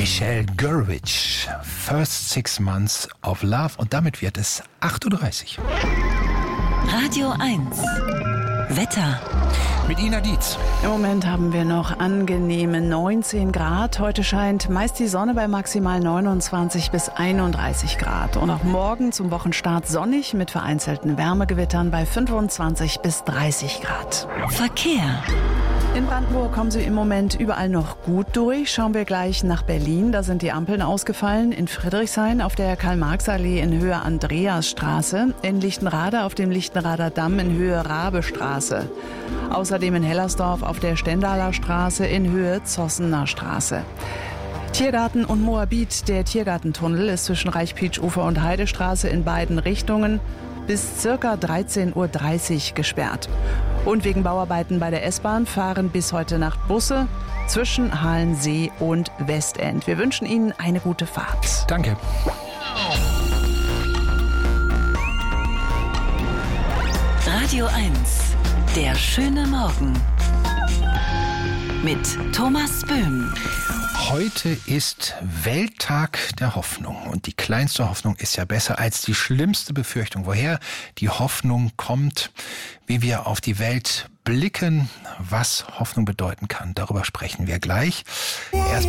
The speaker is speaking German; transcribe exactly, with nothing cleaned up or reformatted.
Michelle Gurwitch, First Six Months of Love. Und damit wird es acht Uhr dreißig. Radio eins. Wetter. Mit Ina Dietz. Im Moment haben wir noch angenehme neunzehn Grad. Heute scheint meist die Sonne bei maximal neunundzwanzig bis einunddreißig Grad. Und auch morgen zum Wochenstart sonnig mit vereinzelten Wärmegewittern bei fünfundzwanzig bis dreißig Grad. Verkehr. In Brandenburg kommen Sie im Moment überall noch gut durch. Schauen wir gleich nach Berlin. Da sind die Ampeln ausgefallen. In Friedrichshain auf der Karl-Marx-Allee in Höhe Andreasstraße. In Lichtenrade auf dem Lichtenrader Damm in Höhe Rabestraße. Außerdem in Hellersdorf auf der Stendaler Straße in Höhe Zossener Straße. Tiergarten und Moabit. Der Tiergartentunnel ist zwischen Reichpietsch-Ufer und Heidestraße in beiden Richtungen bis ca. dreizehn Uhr dreißig gesperrt. Und wegen Bauarbeiten bei der S-Bahn fahren bis heute Nacht Busse zwischen Halensee und Westend. Wir wünschen Ihnen eine gute Fahrt. Danke. Radio eins. Der schöne Morgen. Mit Thomas Böhm. Heute ist Welttag der Hoffnung. Und die kleinste Hoffnung ist ja besser als die schlimmste Befürchtung. Woher die Hoffnung kommt, wie wir auf die Welt blicken, was Hoffnung bedeuten kann. Darüber sprechen wir gleich. Erst